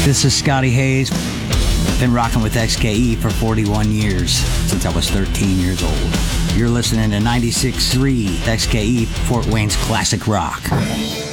This is Scotty Hayes. Been rocking with XKE for 41 years, since I was 13 years old. You're listening to 96.3 XKE, Fort Wayne's classic rock.